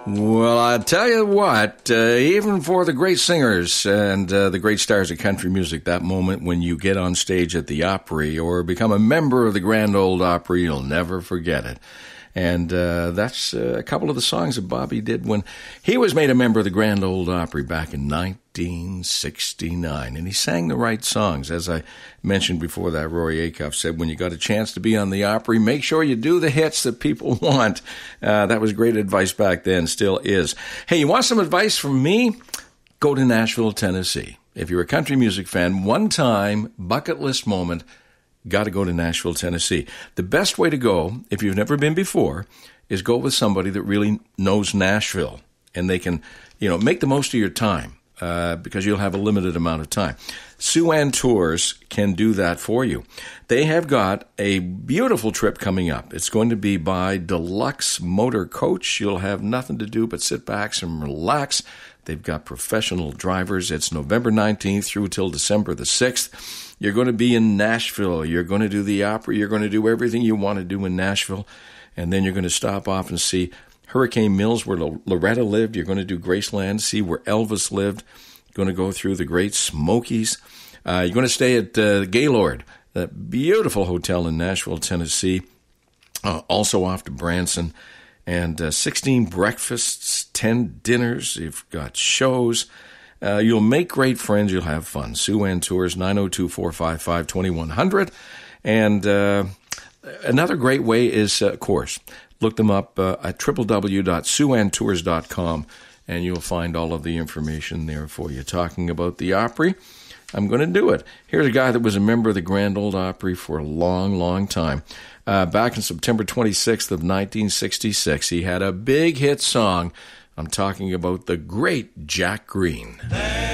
Well, I tell you what, even for the great singers and the great stars of country music, that moment when you get on stage at the Opry or become a member of the Grand Ole Opry, you'll never forget it. And that's a couple of the songs that Bobby did when he was made a member of the Grand Ole Opry back in 1969. And he sang the right songs. As I mentioned before that, Rory Acuff said, when you got a chance to be on the Opry, make sure you do the hits that people want. That was great advice back then, still is. Hey, you want some advice from me? Go to Nashville, Tennessee. If you're a country music fan, one time, bucket list moment, got to go to Nashville, Tennessee. The best way to go, if you've never been before, is go with somebody that really knows Nashville, and they can, make the most of your time because you'll have a limited amount of time. Sue-Ann Tours can do that for you. They have got a beautiful trip coming up. It's going to be by Deluxe Motor Coach. You'll have nothing to do but sit back and relax. They've got professional drivers. It's November 19th through till December the 6th. You're going to be in Nashville. You're going to do the Opry. You're going to do everything you want to do in Nashville. And then you're going to stop off and see Hurricane Mills, where Loretta lived. You're going to do Graceland, see where Elvis lived. You're going to go through the Great Smokies. You're going to stay at Gaylord, that beautiful hotel in Nashville, Tennessee. Also off to Branson. And 16 breakfasts, 10 dinners. You've got shows. You'll make great friends. You'll have fun. Sue-Ann Tours, 902-455-2100. And another great way is, of course, look them up at www.sueanntours.com, and you'll find all of the information there for you. Talking about the Opry, I'm going to do it. Here's a guy that was a member of the Grand Ole Opry for a long, long time. Back in September 26th of 1966, he had a big hit song. I'm talking about the great Jack Green.